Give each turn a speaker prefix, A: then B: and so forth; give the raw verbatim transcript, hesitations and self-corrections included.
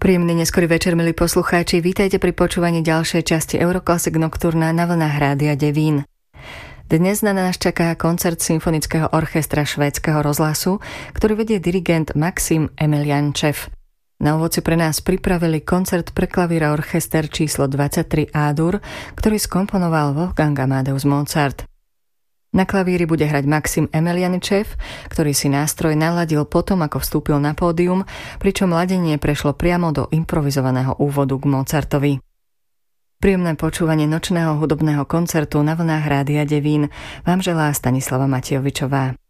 A: Príjemný neskorý večer, milí poslucháči, vítajte pri počúvaní ďalšej časti Euroclassic Nocturna na vlnách Rádia Devín. Dnes na nás čaká koncert symfonického orchestra švédskeho rozhlasu, ktorý vedie dirigent Maxim Emeliančev. Na úvod si pre nás pripravili koncert pre klavír a orchester číslo dvadsaťtri A-dur, ktorý skomponoval Wolfgang Amadeus Mozart. Na klavíri bude hrať Maxim Emeliančev, ktorý si nástroj naladil potom, ako vstúpil na pódium, pričom ladenie prešlo priamo do improvizovaného úvodu k Mozartovi. Príjemné počúvanie nočného hudobného koncertu na vlnách Rádia Devín vám želá Stanislava Matiovičová.